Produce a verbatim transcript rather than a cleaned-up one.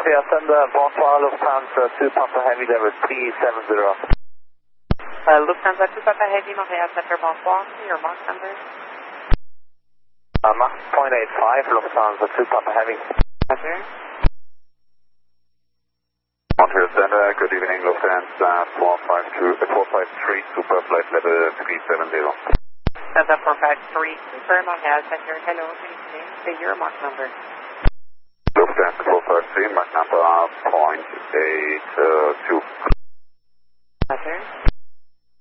Mafia, send uh, Bonsoir Lufthansa two Papa Heavy level three seven zero. Uh, Lufthansa two Papa Heavy, Montreal Center, bonsoir. Your Mach number? Uh, Mach point eight five, Lufthansa two Papa Heavy. Roger. Montreal Center, good evening, Lufthansa four five two, four five three Super Flight level three seven zero. Lufthansa four five three Super, Montreal Center, hello, good evening. Say your Mach number. Lufthansa four five three, Mach number point eight two. Roger.